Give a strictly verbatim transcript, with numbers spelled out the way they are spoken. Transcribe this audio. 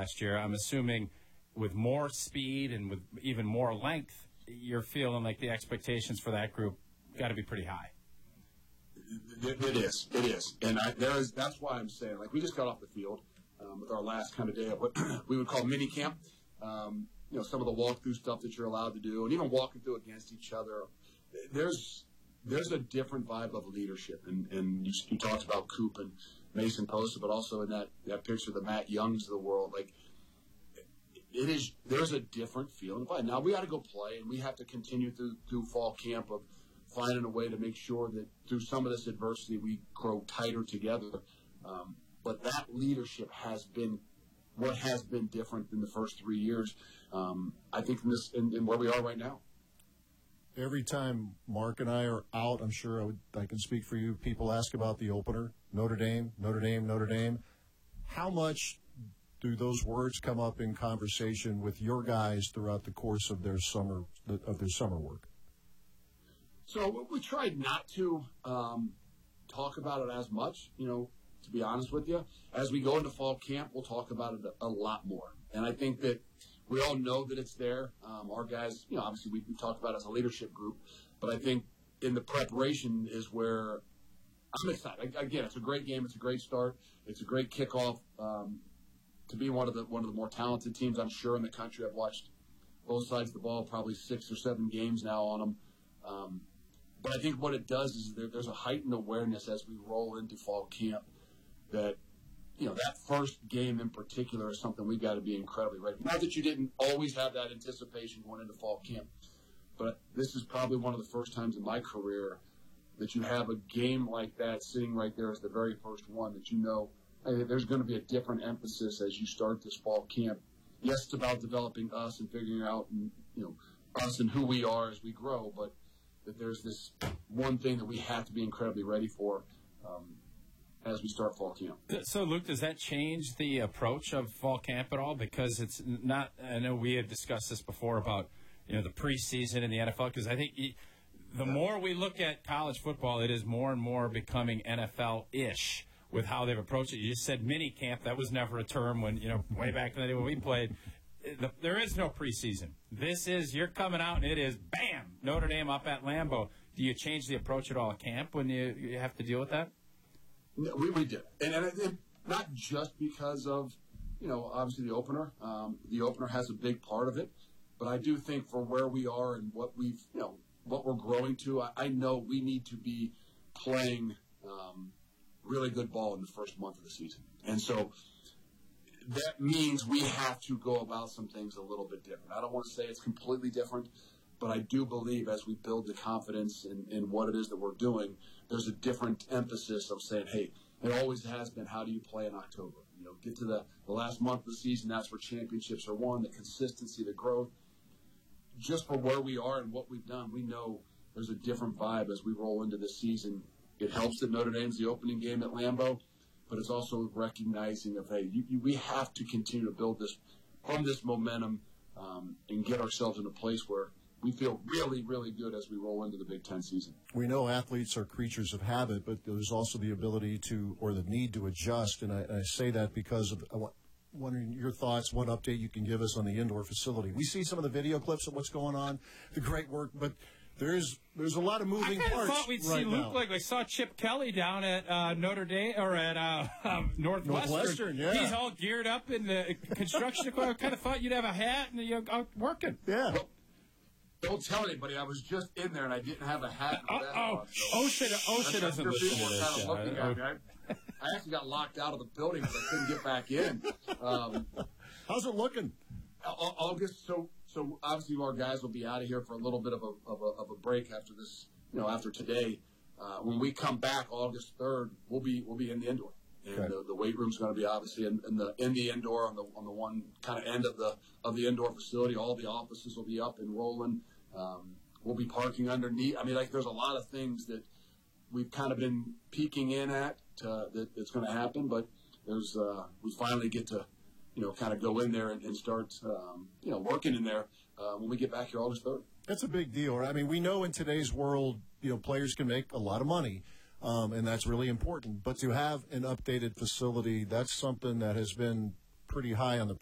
last year. I'm assuming with more speed and with even more length, you're feeling like the expectations for that group got to be pretty high. It, it is. It is. And I, there is, that's why I'm saying, like, we just got off the field um, with our last kind of day of what we would call mini camp. Um, you know, some of the walkthrough stuff that you're allowed to do, and even walking through against each other. There's there's a different vibe of leadership. And, and you, you talked about Coop and Mason Posta, but also in that, that picture, the Matt Youngs of the world. Like, it is, there's a different feeling. Now, we got to go play, and we have to continue through, through fall camp of finding a way to make sure that through some of this adversity we grow tighter together. Um, but that leadership has been what has been different in the first three years, um, I think, in, this, in, in where we are right now. Every time Mark and I are out, I'm sure I, would, I can speak for you, people ask about the opener, Notre Dame, Notre Dame, Notre Dame. How much do those words come up in conversation with your guys throughout the course of their summer of their summer work? So we tried not to um, talk about it as much, you know, to be honest with you. As we go into fall camp, we'll talk about it a, a lot more. And I think that we all know that it's there. Um, our guys, you know, obviously we, we talk about it as a leadership group. But I think in the preparation is where I'm excited. Again, it's a great game. It's a great start. It's a great kickoff. Um, to be one of the one of the more talented teams, I'm sure, in the country. I've watched both sides of the ball, probably six or seven games now on them. Um, but I think what it does is there, there's a heightened awareness as we roll into fall camp that, you know, that first game in particular is something we've got to be incredibly ready. Not that you didn't always have that anticipation going into fall camp, but this is probably one of the first times in my career that you have a game like that sitting right there as the very first one that you know, hey, there's going to be a different emphasis as you start this fall camp. Yes, it's about developing us and figuring out, and, you know, us and who we are as we grow, but that there's this one thing that we have to be incredibly ready for um, as we start fall camp. So, Luke, does that change the approach of fall camp at all? Because it's not, I know we had discussed this before about, you know, the preseason in the N F L, because I think the more we look at college football, it is more and more becoming N F L-ish with how they've approached it. You just said mini camp. That was never a term when, you know, way back in the day when we played. The, there is no preseason. This is, you're coming out and it is, bam, Notre Dame up at Lambeau. Do you change the approach at all at camp when you, you have to deal with that? No, we, we did. And, and it, not just because of, you know, obviously the opener. Um, the opener has a big part of it. But I do think for where we are and what we've, you know, what we're growing to, I, I know we need to be playing um, really good ball in the first month of the season. And so that means we have to go about some things a little bit different. I don't want to say it's completely different, but I do believe as we build the confidence in, in what it is that we're doing, there's a different emphasis of saying, hey, it always has been, how do you play in October? You know, get to the, the last month of the season, that's where championships are won, the consistency, the growth. Just for where we are and what we've done, we know there's a different vibe as we roll into this season. It helps that Notre Dame's the opening game at Lambeau, but it's also recognizing of, hey, you, you, we have to continue to build this from this momentum um, and get ourselves in a place where we feel really, really good as we roll into the Big Ten season. We know athletes are creatures of habit, but there's also the ability to, or the need to adjust, and I, I say that because of I want, wondering your thoughts, what update you can give us on the indoor facility. We see some of the video clips of what's going on, the great work, but there's there's a lot of moving I parts. I thought we'd right see now. Luke like I saw Chip Kelly down at uh, Notre Dame or at uh, um, Northwestern. Northwestern, yeah. He's all geared up in the construction equipment. I kind of thought you'd have a hat and you're out working. Yeah. Well, don't tell anybody. I was just in there and I didn't have a hat. Oh, oh, OSHA, OSHA doesn't listen to this. Kind of looking at me. I, I actually got locked out of the building because I couldn't get back in. Um, How's it looking? August, so so obviously our guys will be out of here for a little bit of a of a, of a break after this, you know, after today. Uh, when we come back August third, we'll be we'll be in the indoor, and okay. the, the weight room's going to be obviously in, in the in the indoor on the on the one kind of end of the of the indoor facility. All the offices will be up and rolling. Um, we'll be parking underneath. I mean, like there's a lot of things that we've kind of been peeking in at uh, that that's going to happen, but there's uh, we finally get to, you know, kind of go in there and, and start, um, you know, working in there uh, when we get back here August third. That's a big deal. I mean, we know in today's world, you know, players can make a lot of money, um, and that's really important. But to have an updated facility, that's something that has been pretty high on the